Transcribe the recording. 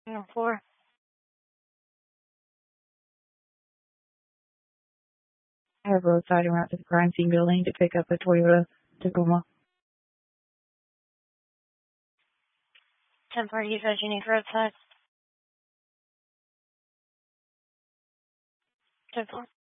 4. I have roadside and route to the crime scene building to pick up a Toyota Tacoma. 10-4, you said you need roadside. 10-4.